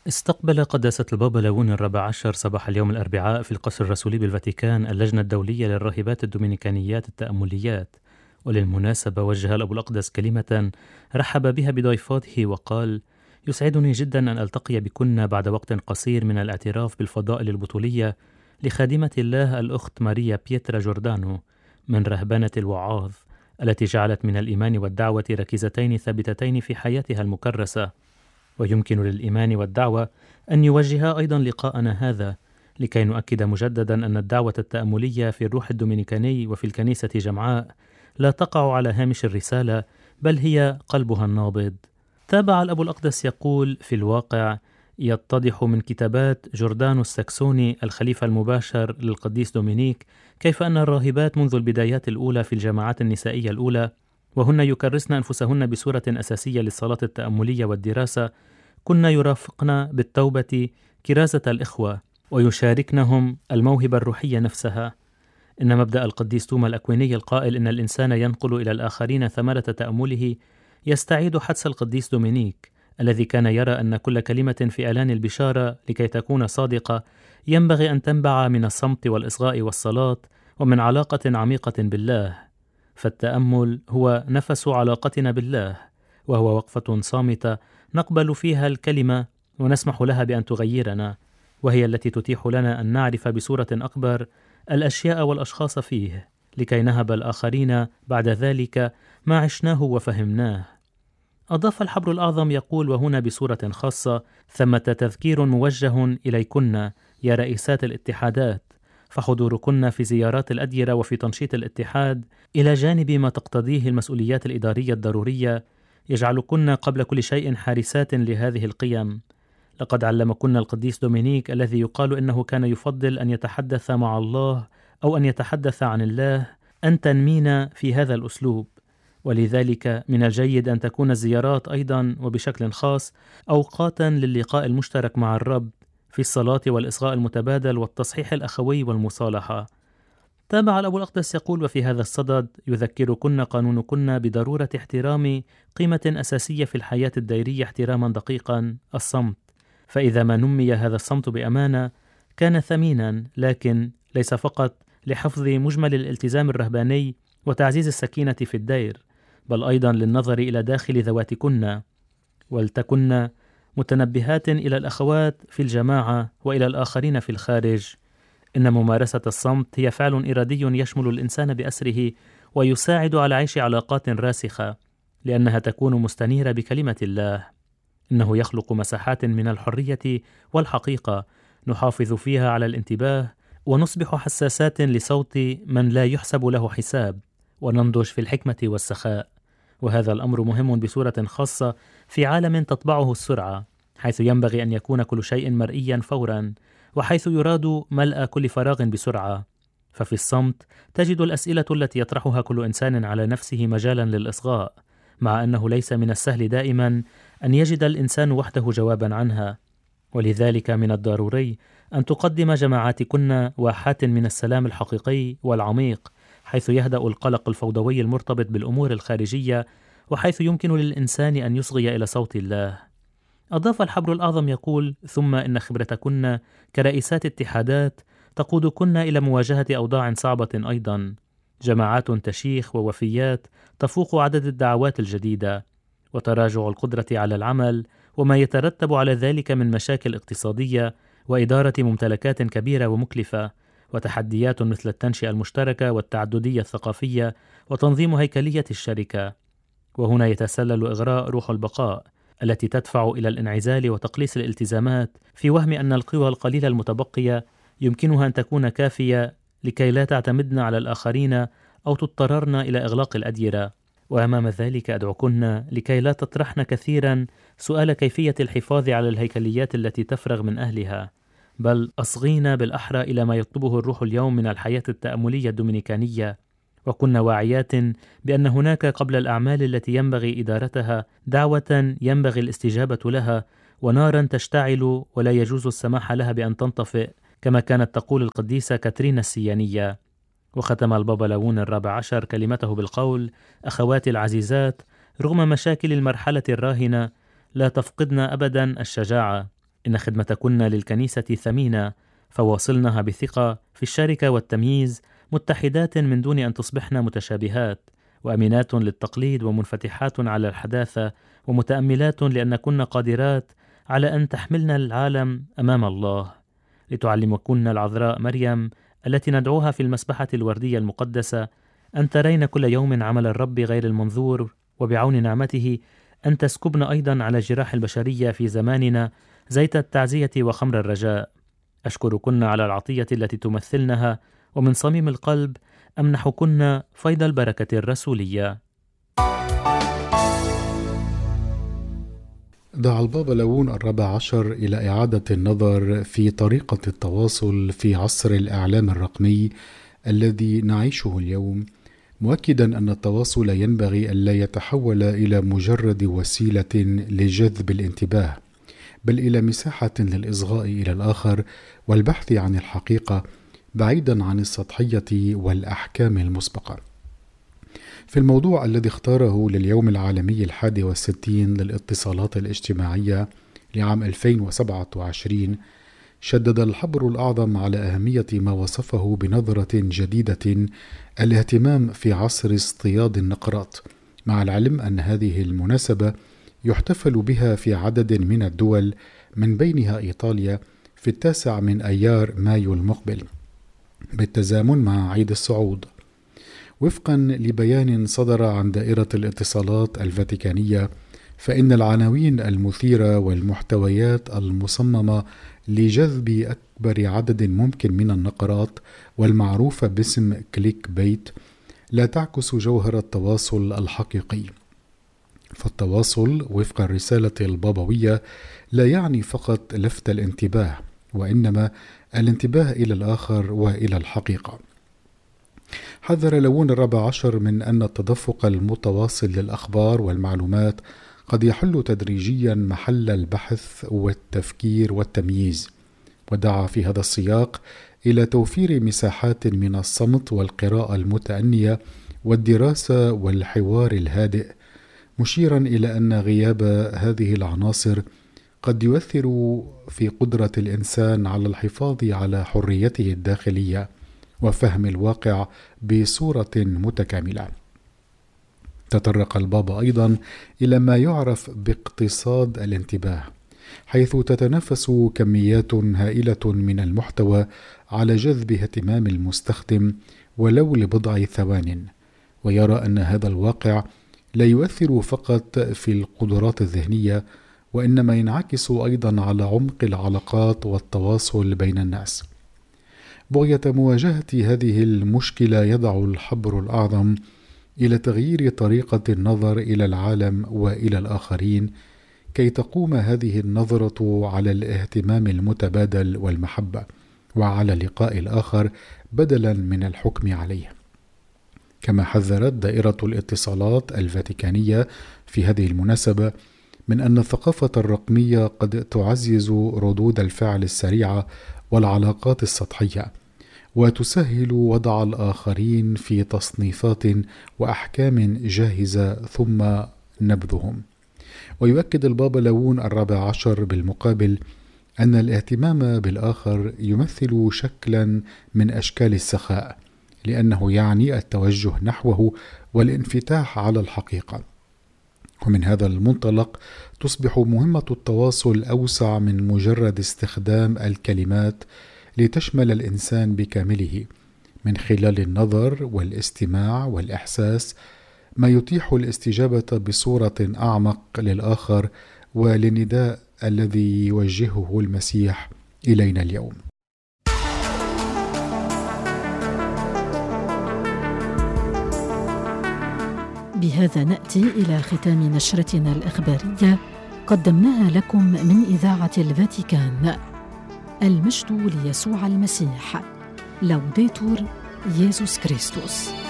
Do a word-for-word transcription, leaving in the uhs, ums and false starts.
استقبل قداسة البابا لاون الرابع عشر صباح اليوم الأربعاء في القصر الرسولي بالفاتيكان اللجنة الدولية للراهبات الدومينيكانيات التأمليات، وللمناسبة وجه الأب الأقدس كلمة رحب بها بضيفاته وقال: يسعدني جدا أن ألتقي بكن بعد وقت قصير من الاعتراف بالفضائل البطولية لخادمة الله الأخت ماريا بيترا جوردانو من رهبنة الوعاظ، التي جعلت من الإيمان والدعوة ركيزتين ثابتتين في حياتها المكرسة. ويمكن للإيمان والدعوة أن يوجها أيضا لقاءنا هذا لكي نؤكد مجددا أن الدعوة التأملية في الروح الدومينيكاني وفي الكنيسة جمعاء لا تقع على هامش الرسالة، بل هي قلبها النابض. تابع الأب الأقدس يقول: في الواقع يتضح من كتابات جوردانو الساكسوني الخليفة المباشر للقديس دومينيك كيف أن الراهبات منذ البدايات الأولى في الجماعات النسائية الأولى، وهن يكرسن أنفسهن بصورة أساسية للصلاة التأملية والدراسة، كن يرافقن بالتوبة كرازة الإخوة ويشاركنهم الموهبة الروحية نفسها. إن مبدأ القديس توما الأكويني القائل إن الإنسان ينقل إلى الآخرين ثمرة تأمله يستعيد حدس القديس دومينيك الذي كان يرى أن كل كلمة في إعلان البشارة لكي تكون صادقة ينبغي أن تنبع من الصمت والإصغاء والصلاة ومن علاقة عميقة بالله. فالتأمل هو نفس علاقتنا بالله، وهو وقفة صامتة نقبل فيها الكلمة ونسمح لها بأن تغيرنا، وهي التي تتيح لنا أن نعرف بصورة أكبر الأشياء والأشخاص فيه لكي نهب الآخرين بعد ذلك ما عشناه وفهمناه. أضاف الحبر الأعظم يقول، وهنا بصورة خاصة: ثمة تذكير موجه إليكن يا رئيسات الاتحادات، فحضوركن في زيارات الأديرة وفي تنشيط الاتحاد إلى جانب ما تقتضيه المسؤوليات الإدارية الضرورية يجعلكن قبل كل شيء حارسات لهذه القيم. لقد علمكن القديس دومينيك الذي يقال إنه كان يفضل أن يتحدث مع الله أو أن يتحدث عن الله أن تنمين في هذا الأسلوب، ولذلك من الجيد أن تكون الزيارات أيضا وبشكل خاص أوقاتا للقاء المشترك مع الرب في الصلاة والإصغاء المتبادل والتصحيح الأخوي والمصالحة. تابع الأب الأقدس يقول: وفي هذا الصدد يذكركن قانونكن بضرورة احترام قيمة أساسية في الحياة الدائرية احتراما دقيقا، الصمت. فإذا ما نمي هذا الصمت بأمانة كان ثمينا، لكن ليس فقط لحفظ مجمل الالتزام الرهباني وتعزيز السكينة في الدير، بل أيضا للنظر إلى داخل ذواتكن، ولتكن متنبهات إلى الأخوات في الجماعة وإلى الآخرين في الخارج. إن ممارسة الصمت هي فعل إرادي يشمل الإنسان بأسره ويساعد على عيش علاقات راسخة، لأنها تكون مستنيرة بكلمة الله. إنه يخلق مساحات من الحرية والحقيقة نحافظ فيها على الانتباه ونصبح حساسات لصوت من لا يحسب له حساب، وننضج في الحكمة والسخاء. وهذا الأمر مهم بصورة خاصة في عالم تطبعه السرعة، حيث ينبغي أن يكون كل شيء مرئيا فورا، وحيث يراد ملء كل فراغ بسرعة. ففي الصمت تجد الأسئلة التي يطرحها كل إنسان على نفسه مجالا للإصغاء، مع أنه ليس من السهل دائما أن يجد الإنسان وحده جوابا عنها. ولذلك من الضروري أن تقدم جماعاتكن واحات من السلام الحقيقي والعميق، حيث يهدأ القلق الفوضوي المرتبط بالأمور الخارجية، وحيث يمكن للإنسان أن يصغي إلى صوت الله. أضاف الحبر الأعظم يقول: ثم إن خبرتكن كرئيسات اتحادات تقودكن إلى مواجهة أوضاع صعبة أيضا، جماعات تشيخ ووفيات تفوق عدد الدعوات الجديدة، وتراجع القدرة على العمل وما يترتب على ذلك من مشاكل اقتصادية وإدارة ممتلكات كبيرة ومكلفة، وتحديات مثل التنشئة المشتركة والتعددية الثقافية وتنظيم هيكلية الشركة. وهنا يتسلل إغراء روح البقاء التي تدفع إلى الانعزال وتقليص الالتزامات، في وهم أن القوى القليلة المتبقية يمكنها أن تكون كافية لكي لا تعتمدن على الآخرين أو تضطررن إلى إغلاق الأديرة. وأمام ذلك أدعوكن لكي لا تطرحن كثيرا سؤال كيفية الحفاظ على الهيكليات التي تفرغ من أهلها، بل أصغين بالأحرى إلى ما يطلبه الروح اليوم من الحياة التأملية الدومينيكانية، وكن واعيات بأن هناك قبل الأعمال التي ينبغي إدارتها دعوة ينبغي الاستجابة لها، ونارا تشتعل ولا يجوز السماح لها بأن تنطفئ، كما كانت تقول القديسة كاترين السيانية. وختم البابا لاون الرابع عشر كلمته بالقول: أخواتي العزيزات، رغم مشاكل المرحلة الراهنة لا تفقدن أبدا الشجاعة. إن خدمتكن للكنيسة ثمينة، فواصلنها بثقة في الشركة والتمييز، متحدات من دون أن تصبحن متشابهات، وأمينات للتقليد ومنفتحات على الحداثة، ومتأملات لأنكن قادرات على أن تحملن العالم أمام الله. لتعلمكن العذراء مريم التي ندعوها في المسبحة الوردية المقدسة أن ترين كل يوم عمل الرب غير المنظور، وبعون نعمته أن تسكبن أيضا على جراح البشرية في زماننا زيت التعزية وخمر الرجاء. أشكركن على العطية التي تمثلنها، ومن صميم القلب أمنحكن فيض البركة الرسولية. دعا البابا ليون الرابع عشر إلى إعادة النظر في طريقة التواصل في عصر الإعلام الرقمي الذي نعيشه اليوم، مؤكدا أن التواصل ينبغي ألا يتحول إلى مجرد وسيلة لجذب الانتباه، بل إلى مساحة للإصغاء إلى الآخر والبحث عن الحقيقة بعيدا عن السطحية والأحكام المسبقة. في الموضوع الذي اختاره لليوم العالمي الحادي والستين للاتصالات الاجتماعية لعام ألفين وسبعة وعشرين، شدد الحبر الأعظم على أهمية ما وصفه بنظرة جديدة الاهتمام في عصر اصطياد النقرات، مع العلم أن هذه المناسبة يحتفل بها في عدد من الدول من بينها إيطاليا في التاسع من أيار مايو المقبل بالتزامن مع عيد الصعود. وفقا لبيان صدر عن دائرة الاتصالات الفاتيكانية، فإن العناوين المثيرة والمحتويات المصممة لجذب أكبر عدد ممكن من النقرات والمعروفة باسم كليك بيت لا تعكس جوهر التواصل الحقيقي. فالتواصل وفق الرسالة البابوية لا يعني فقط لفت الانتباه، وإنما الانتباه إلى الآخر وإلى الحقيقة. حذر ليون الرابع عشر من أن التدفق المتواصل للأخبار والمعلومات قد يحل تدريجيا محل البحث والتفكير والتمييز، ودعا في هذا السياق إلى توفير مساحات من الصمت والقراءة المتأنية والدراسة والحوار الهادئ، مشيرا إلى أن غياب هذه العناصر قد يؤثر في قدرة الإنسان على الحفاظ على حريته الداخلية وفهم الواقع بصورة متكاملة. تطرق البابا أيضا إلى ما يعرف باقتصاد الانتباه، حيث تتنافس كميات هائلة من المحتوى على جذب اهتمام المستخدم ولو لبضع ثوان، ويرى أن هذا الواقع لا يؤثر فقط في القدرات الذهنية، وإنما ينعكس أيضا على عمق العلاقات والتواصل بين الناس. بغية مواجهة هذه المشكلة يدعو الحبر الأعظم إلى تغيير طريقة النظر إلى العالم وإلى الآخرين، كي تقوم هذه النظرة على الاهتمام المتبادل والمحبة، وعلى لقاء الآخر بدلا من الحكم عليه. كما حذرت دائرة الاتصالات الفاتيكانية في هذه المناسبة من أن الثقافة الرقمية قد تعزز ردود الفعل السريعة والعلاقات السطحية، وتسهل وضع الآخرين في تصنيفات وأحكام جاهزة ثم نبذهم. ويؤكد البابا ليون الرابع عشر بالمقابل أن الاهتمام بالآخر يمثل شكلا من أشكال السخاء، لأنه يعني التوجه نحوه والانفتاح على الحقيقة. ومن هذا المنطلق تصبح مهمة التواصل أوسع من مجرد استخدام الكلمات لتشمل الإنسان بكامله من خلال النظر والاستماع والإحساس، ما يتيح الاستجابة بصورة أعمق للآخر وللنداء الذي يوجهه المسيح إلينا اليوم. بهذا نأتي إلى ختام نشرتنا الإخبارية قدمناها لكم من إذاعة الفاتيكان. المجد ليسوع المسيح. لوديتور يسوع كريستوس.